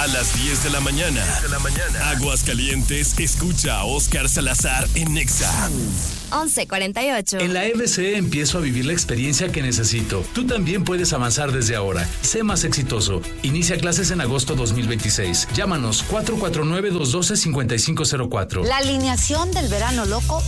las 10 de la mañana. Aguascalientes, escucha a Óscar Salazar en Nexa. 11:48. En la FCE empiezo a vivir la experiencia que necesito. Tú también puedes avanzar desde ahora. Sé más exitoso. Inicia clases en agosto 2026. Llámanos 449-212-5504. La alineación del verano loco